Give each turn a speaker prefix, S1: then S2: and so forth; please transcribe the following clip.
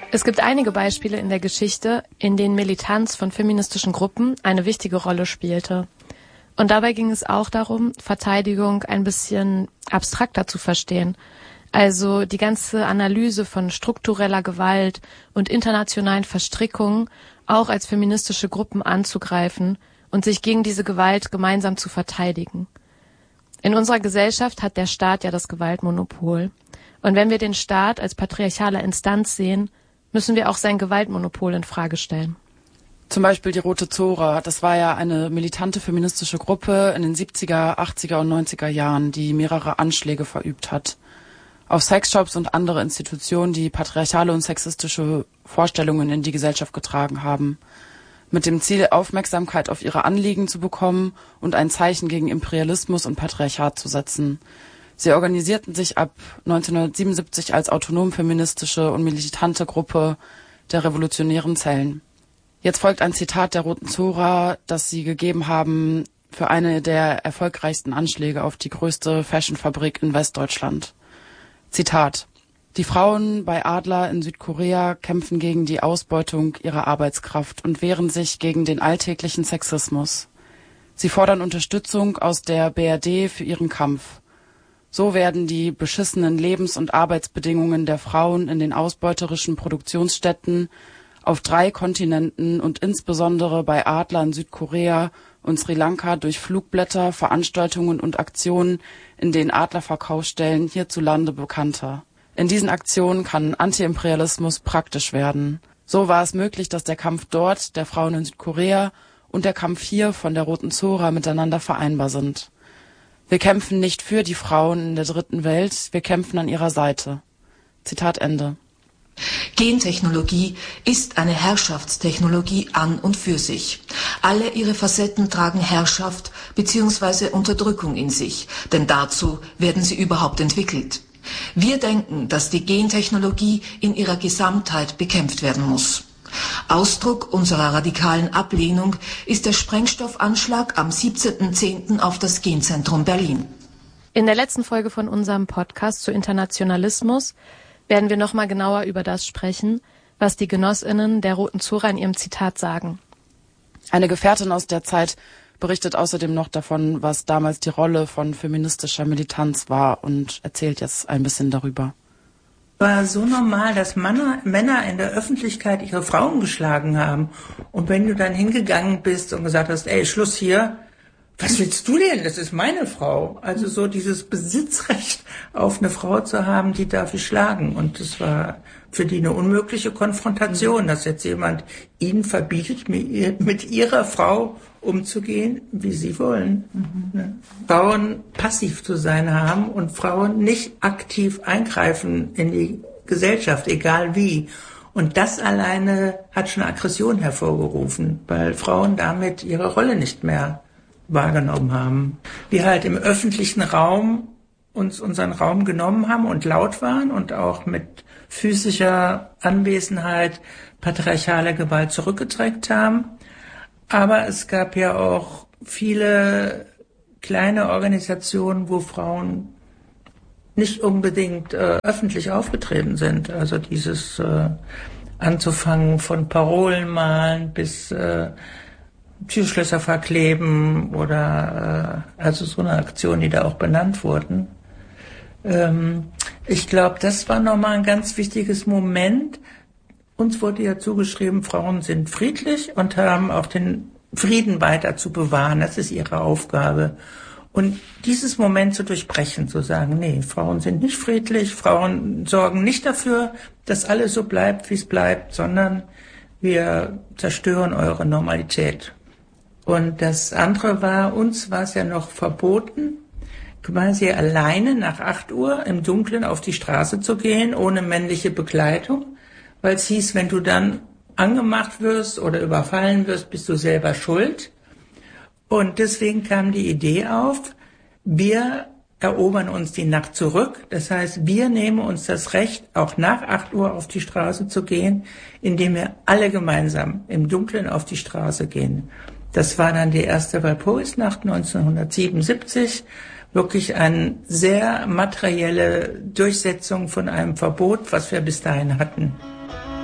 S1: Es gibt einige Beispiele in der Geschichte, in denen Militanz von feministischen Gruppen eine wichtige Rolle spielte. Und dabei ging es auch darum, Verteidigung ein bisschen abstrakter zu verstehen. Also die ganze Analyse von struktureller Gewalt und internationalen Verstrickungen auch als feministische Gruppen anzugreifen und sich gegen diese Gewalt gemeinsam zu verteidigen. In unserer Gesellschaft hat der Staat ja das Gewaltmonopol. Und wenn wir den Staat als patriarchale Instanz sehen, müssen wir auch sein Gewaltmonopol in Frage stellen.
S2: Zum Beispiel die Rote Zora, das war ja eine militante feministische Gruppe in den 70er, 80er und 90er Jahren, die mehrere Anschläge verübt hat. Auf Sexshops und andere Institutionen, die patriarchale und sexistische Vorstellungen in die Gesellschaft getragen haben. Mit dem Ziel, Aufmerksamkeit auf ihre Anliegen zu bekommen und ein Zeichen gegen Imperialismus und Patriarchat zu setzen. Sie organisierten sich ab 1977 als autonom-feministische und militante Gruppe der Revolutionären Zellen. Jetzt folgt ein Zitat der Roten Zora, das sie gegeben haben für eine der erfolgreichsten Anschläge auf die größte Fashionfabrik in Westdeutschland. Zitat: Die Frauen bei Adler in Südkorea kämpfen gegen die Ausbeutung ihrer Arbeitskraft und wehren sich gegen den alltäglichen Sexismus. Sie fordern Unterstützung aus der BRD für ihren Kampf. So werden die beschissenen Lebens- und Arbeitsbedingungen der Frauen in den ausbeuterischen Produktionsstätten auf 3 Kontinenten und insbesondere bei Adler in Südkorea und Sri Lanka durch Flugblätter, Veranstaltungen und Aktionen in den Adlerverkaufsstellen hierzulande bekannter. In diesen Aktionen kann Antiimperialismus praktisch werden. So war es möglich, dass der Kampf dort der Frauen in Südkorea und der Kampf hier von der Roten Zora miteinander vereinbar sind. Wir kämpfen nicht für die Frauen in der dritten Welt, wir kämpfen an ihrer Seite. Zitat Ende.
S3: Gentechnologie ist eine Herrschaftstechnologie an und für sich. Alle ihre Facetten tragen Herrschaft bzw. Unterdrückung in sich, denn dazu werden sie überhaupt entwickelt. Wir denken, dass die Gentechnologie in ihrer Gesamtheit bekämpft werden muss. Ausdruck unserer radikalen Ablehnung ist der Sprengstoffanschlag am 17.10. auf das Genzentrum Berlin.
S1: In der letzten Folge von unserem Podcast zu Internationalismus werden wir nochmal genauer über das sprechen, was die GenossInnen der Roten Zora in ihrem Zitat sagen.
S2: Eine Gefährtin aus der Zeit berichtet außerdem noch davon, was damals die Rolle von feministischer Militanz war und erzählt jetzt ein bisschen darüber.
S4: War so normal, dass Männer in der Öffentlichkeit ihre Frauen geschlagen haben. Und wenn du dann hingegangen bist und gesagt hast, ey, Schluss hier, was willst du denn? Das ist meine Frau. Also so dieses Besitzrecht auf eine Frau zu haben, die darf ich schlagen. Und das war für die eine unmögliche Konfrontation, dass jetzt jemand ihnen verbietet, mit ihrer Frau umzugehen, wie sie wollen. Frauen passiv zu sein haben und Frauen nicht aktiv eingreifen in die Gesellschaft, egal wie. Und das alleine hat schon Aggression hervorgerufen, weil Frauen damit ihre Rolle nicht mehr wahrgenommen haben. Wir halt im öffentlichen Raum uns unseren Raum genommen haben und laut waren und auch mit physischer Anwesenheit patriarchale Gewalt zurückgedrängt haben. Aber es gab ja auch viele kleine Organisationen, wo Frauen nicht unbedingt öffentlich aufgetreten sind. Also dieses anzufangen von Parolen malen bis Türschlösser verkleben oder also so eine Aktion, die da auch benannt wurden. Ich glaube, das war nochmal ein ganz wichtiges Moment. Uns wurde ja zugeschrieben, Frauen sind friedlich und haben auch den Frieden weiter zu bewahren. Das ist ihre Aufgabe. Und dieses Moment zu durchbrechen, zu sagen, nee, Frauen sind nicht friedlich, Frauen sorgen nicht dafür, dass alles so bleibt, wie es bleibt, sondern wir zerstören eure Normalität. Und das andere war, uns war es ja noch verboten, quasi alleine nach 8 Uhr im Dunkeln auf die Straße zu gehen, ohne männliche Begleitung, weil es hieß, wenn du dann angemacht wirst oder überfallen wirst, bist du selber schuld. Und deswegen kam die Idee auf, wir erobern uns die Nacht zurück. Das heißt, wir nehmen uns das Recht, auch nach 8 Uhr auf die Straße zu gehen, indem wir alle gemeinsam im Dunkeln auf die Straße gehen. Das war dann die erste Walpurgisnacht 1977. Wirklich eine sehr materielle Durchsetzung von einem Verbot, was wir bis dahin hatten.